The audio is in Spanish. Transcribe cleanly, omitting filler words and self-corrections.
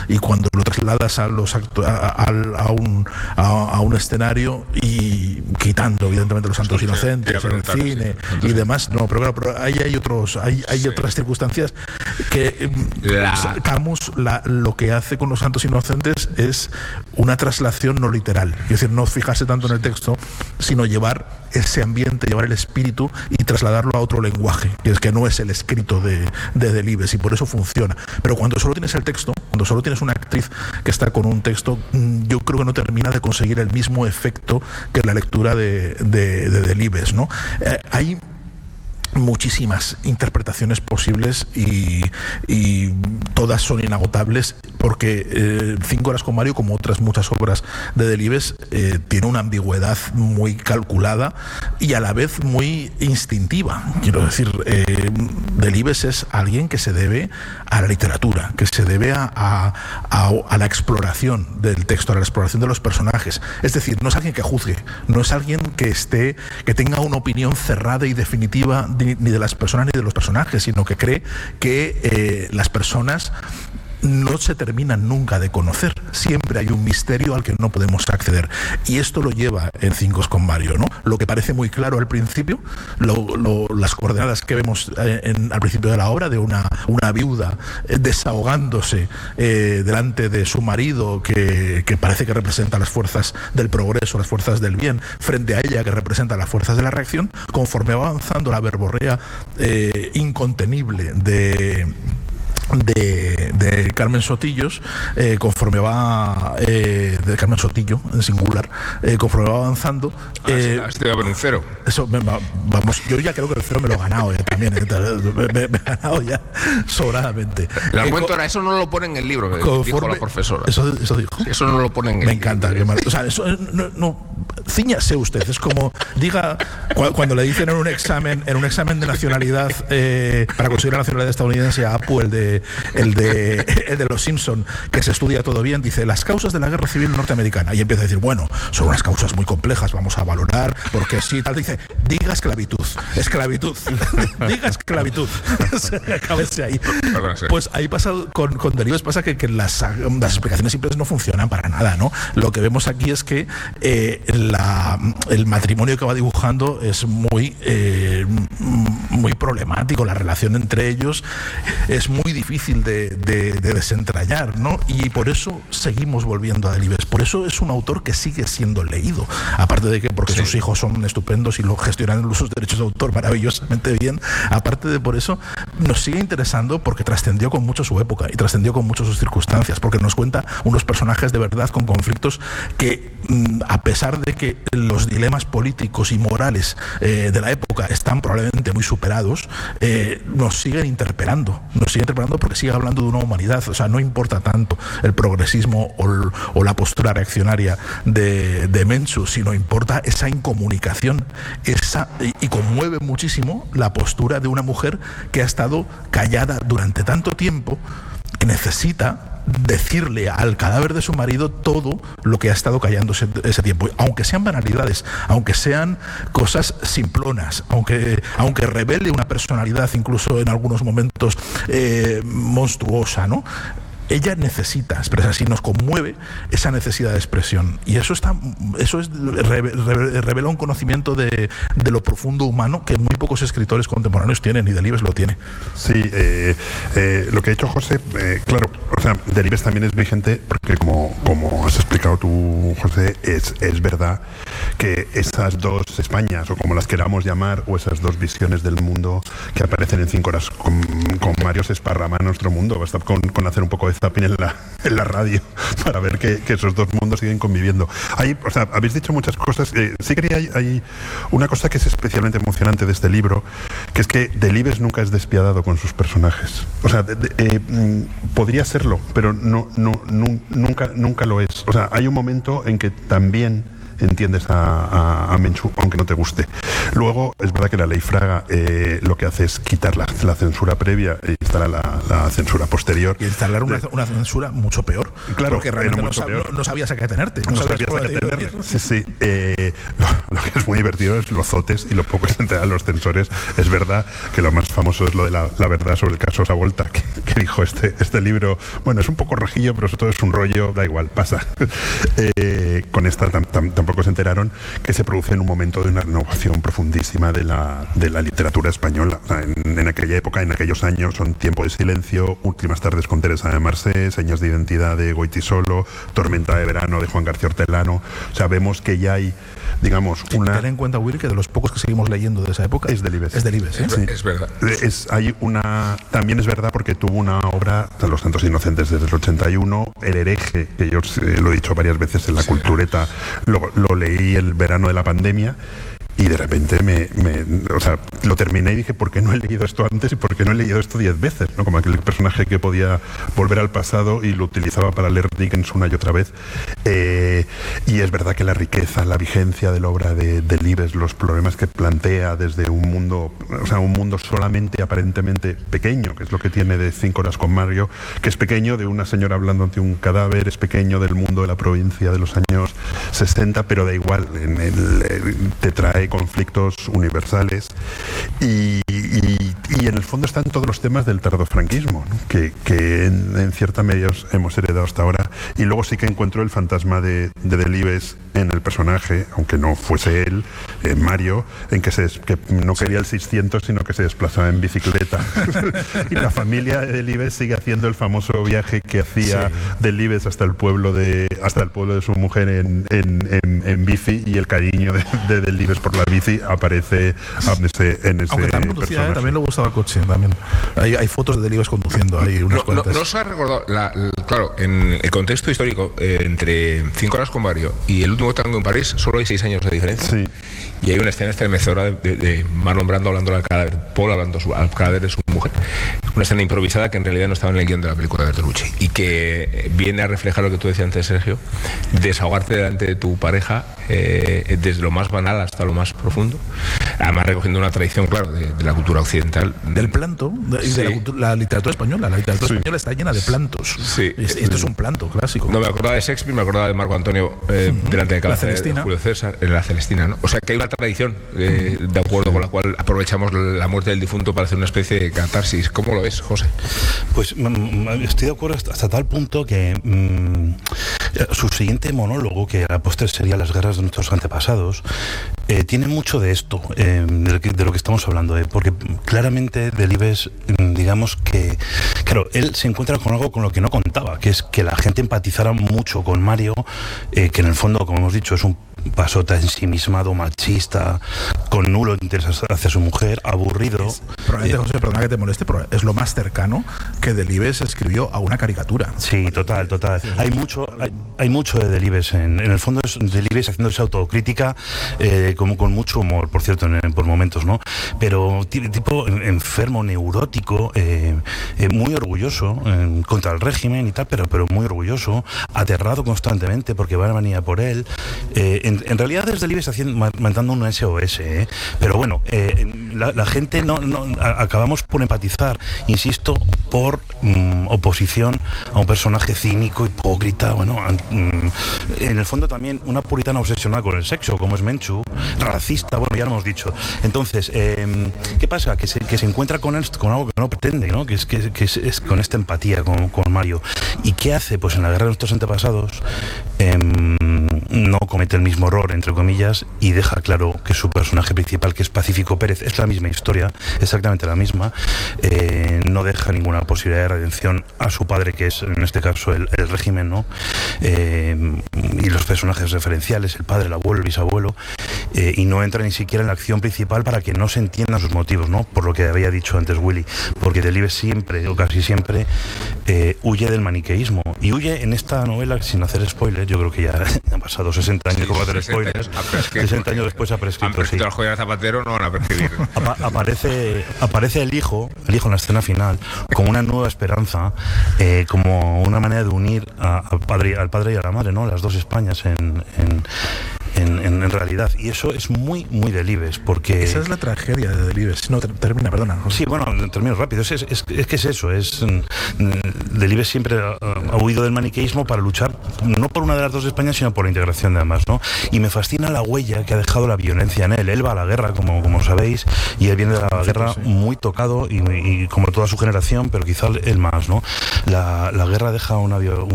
y cuando lo trasladas a un escenario y quitando evidentemente los santos inocentes en el cine y demás, no, pero ahí hay otras circunstancias que Camus lo que hace con los santos inocentes es una traslación no literal, es decir, no fijarse tanto en el texto, sino llevar ese ambiente, llevar el espíritu y trasladarlo a otro lenguaje, que no es el escrito de Delibes, y por eso funciona. Pero cuando solo tienes el texto, cuando solo tienes una actriz que está con un texto, yo creo que no termina de conseguir el mismo efecto que la lectura de Delibes, ¿no? Hay muchísimas interpretaciones posibles y todas son inagotables, porque 5 horas con Mario, como otras muchas obras de Delibes, tiene una ambigüedad muy calculada y a la vez muy instintiva. Quiero decir, Delibes es alguien que se debe a la literatura, que se debe a la exploración del texto, a la exploración de los personajes. Es decir, no es alguien que juzgue, no es alguien que tenga una opinión cerrada y definitiva ni de las personas ni de los personajes, sino que cree que las personas no se terminan nunca de conocer. Siempre hay un misterio al que no podemos acceder. Y esto lo lleva en 5 con Mario, ¿no? Lo que parece muy claro al principio, las coordenadas que vemos al principio de la obra, de una viuda desahogándose delante de su marido, que parece que representa las fuerzas del progreso, las fuerzas del bien, frente a ella, que representa las fuerzas de la reacción. Conforme va avanzando la verborrea incontenible de Carmen Sotillos, conforme va de Carmen Sotillo en singular, conforme va avanzando, este va por un 0. Eso, vamos, yo ya creo que el 0 me lo he ganado ya también, me he ganado ya sobradamente. El argumento era, eso no lo pone en el libro, dijo la profesora. Eso dijo. Eso no lo pone en el libro. Me encanta. O sea, eso no, cíñase usted. Es como diga cuando le dicen en un examen de nacionalidad, para conseguir la nacionalidad estadounidense, a Apu, el de los Simpson, que se estudia todo bien, dice las causas de la guerra civil norteamericana, y empieza a decir, bueno, son unas causas muy complejas, vamos a valorar, porque sí, tal, dice, diga esclavitud, diga esclavitud. Acábese ahí. Pues ahí pasa con Delibes, pasa que las explicaciones simples no funcionan para nada, ¿no? Lo que vemos aquí es que el matrimonio que va dibujando es muy problemático, la relación entre ellos es muy difícil de desentrañar, ¿no? Y por eso seguimos volviendo a Delibes. Por eso es un autor que sigue siendo leído. Aparte de que porque sus hijos son estupendos y lo gestionan sus derechos de autor maravillosamente bien, aparte de por eso, nos sigue interesando porque trascendió con mucho su época y trascendió con mucho sus circunstancias, porque nos cuenta unos personajes de verdad con conflictos que, a pesar de que los dilemas políticos y morales de la época están probablemente muy superados, nos siguen interpelando porque sigue hablando de una humanidad. O sea, no importa tanto el progresismo o la postura reaccionaria de Menchu, sino importa esa incomunicación, y conmueve muchísimo la postura de una mujer que ha estado callada durante tanto tiempo, que necesita decirle al cadáver de su marido todo lo que ha estado callando ese tiempo, aunque sean banalidades, aunque sean cosas simplonas, aunque revele una personalidad incluso en algunos momentos monstruosa, ¿no? Ella necesita expresar, si nos conmueve esa necesidad de expresión, y eso revela un conocimiento de lo profundo humano que muy pocos escritores contemporáneos tienen, y Delibes lo tiene. Sí, lo que ha dicho José, claro, o sea, Delibes también es vigente porque como has explicado tú, José, es verdad que esas dos Españas, o como las queramos llamar, o esas dos visiones del mundo que aparecen en 5 horas con Mario, se esparraman en nuestro mundo. Basta con hacer un poco de zapping en la radio para ver que esos dos mundos siguen conviviendo. O sea, habéis dicho muchas cosas. Sí quería, hay una cosa que es especialmente emocionante de este libro, que es que Delibes nunca es despiadado con sus personajes. O sea, podría serlo, pero nunca lo es. O sea, hay un momento en que también entiendes a Menchu, aunque no te guste. Luego, es verdad que la ley Fraga lo que hace es quitar la censura previa e instalar la censura posterior. Y instalar una censura mucho peor. Claro, porque realmente no sabías a qué atenerte. No sabías a qué atenerte. Sí. Lo que es muy divertido es los zotes y lo poco que se enteran los censores. Es verdad que lo más famoso es lo de la verdad sobre el caso Savolta, que dijo este libro, bueno, es un poco rojillo, pero sobre todo es un rollo, da igual, pasa. Con esta tampoco se enteraron que se produce en un momento de una renovación profundísima de la literatura española. O sea, en aquella época, en aquellos años, son Tiempo de silencio, Últimas tardes con Teresa de Marsé, Señas de identidad de Goitisolo, Tormenta de verano de Juan García Hortelano. O sea, vemos que ya hay, digamos, una... Ten en cuenta, Willy, que de los pocos que seguimos leyendo de esa época es Delibes. Es Delibes, ¿eh? Sí. Es verdad. También es verdad porque tuvo una obra, Los Santos Inocentes, desde el 81, El hereje, que yo lo he dicho varias veces en la cultureta, lo leí el verano de la pandemia. Y de repente o sea, lo terminé y dije, ¿por qué no he leído esto antes y por qué no he leído esto 10 veces? ¿No? Como aquel personaje que podía volver al pasado y lo utilizaba para leer Dickens una y otra vez. Y es verdad que la riqueza, la vigencia de la obra de Delibes, los problemas que plantea desde un mundo solamente aparentemente pequeño, que es lo que tiene de 5 horas con Mario, que es pequeño de una señora hablando ante un cadáver, es pequeño del mundo de la provincia de los años 60, pero da igual, te trae conflictos universales y en el fondo están todos los temas del tardofranquismo, ¿no? que en cierta medida hemos heredado hasta ahora. Y luego sí que encuentro el fantasma de Delibes en el personaje, aunque no fuese él, Mario, en que no quería el 600 sino que se desplazaba en bicicleta. Y la familia de Delibes sigue haciendo el famoso viaje que hacía Delibes hasta el pueblo de su mujer en bici, y el cariño de Delibes por la bici aparece en ese aunque también conducía, también le gustaba el coche también. Hay fotos de Delibes conduciendo ahí unas cuantas. No se ha recordado, claro, en el contexto histórico, entre 5 horas con Mario y El último tango en París solo hay 6 años de diferencia. Sí. Y hay una escena estremecedora de Marlon Brando hablando al cadáver, Paul hablando al cadáver de su mujer. Una escena improvisada que en realidad no estaba en el guión de la película de Bertolucci y que viene a reflejar lo que tú decías antes, Sergio, desahogarte delante de tu pareja, desde lo más banal hasta lo más profundo, además recogiendo una tradición, claro, de la cultura occidental. Del planto, de la literatura española. La literatura española está llena de plantos. Sí. Esto es un planto clásico. No me acordaba de Shakespeare, me acordaba de Marco Antonio delante de cada de Julio César, en la Celestina, ¿no? O sea que hay una tradición de acuerdo con la cual aprovechamos la muerte del difunto para hacer una especie de catarsis. ¿Cómo lo ves, José? Pues estoy de acuerdo hasta tal punto que su siguiente monólogo, que a la postre sería Las guerras de nuestros antepasados, tiene mucho de esto, de lo que estamos hablando, porque claramente Delibes, digamos que, claro, él se encuentra con algo con lo que no contaba, que es que la gente empatizara mucho con Mario, que en el fondo, como hemos dicho, es un pasota ensimismado, machista, con nulo interés hacia su mujer, aburrido. Probablemente, José, perdona que te moleste, pero es lo más cercano que Delibes escribió a una caricatura. Sí, total. Hay mucho de Delibes. En el fondo es Delibes haciéndose autocrítica, como con mucho humor, por cierto, por momentos, ¿no? Pero tipo enfermo, neurótico, muy orgulloso contra el régimen y tal, pero muy orgulloso, aterrado constantemente porque van a venir a por él. En realidad es Delibes mandando un SOS, pero bueno, la gente acabamos por empatizar, insisto, por oposición a un personaje cínico, hipócrita, bueno, en el fondo también una puritana obsesionada con el sexo, como es Menchu, racista, bueno, ya lo hemos dicho. Entonces, ¿qué pasa? Que se encuentra con algo que no pretende, ¿no? Que es con esta empatía con Mario. ¿Y qué hace? Pues en la guerra de nuestros antepasados no comete el mismo error, entre comillas, y deja claro que su personaje principal, que es Pacífico Pérez, es la misma historia, exactamente la misma. No deja ninguna posibilidad de redención a su padre, que es en este caso el régimen, ¿no? Y los personajes referenciales, el padre, el abuelo, el bisabuelo, y no entra ni siquiera en la acción principal para que no se entiendan sus motivos, ¿no? Por lo que había dicho antes Willy, porque Delibes siempre, o casi siempre, huye del maniqueísmo, y huye en esta novela, sin hacer spoilers, yo creo que ya han pasado 60 años como hacer spoilers, 60 años después ha prescrito. Han prescrito al joya Zapatero, no van a prescribir. Aparece el hijo en la escena final, como una nueva esperanza, como una manera de unir al padre y a la madre, ¿no? Las dos Españas en realidad. Y eso es muy, muy Delibes, porque... Esa es la tragedia de Delibes. No, termina, perdona. Sí, bueno, termino rápido. Es que es eso. Delibes siempre ha huido del maniqueísmo para luchar no por una de las dos Españas, sino por la integración de ambas, ¿no? Y me fascina la huella que ha dejado la violencia en él. Él va a la guerra, como sabéis, y él viene de la guerra muy tocado, y como toda su generación, pero quizá el más, ¿no? La guerra deja una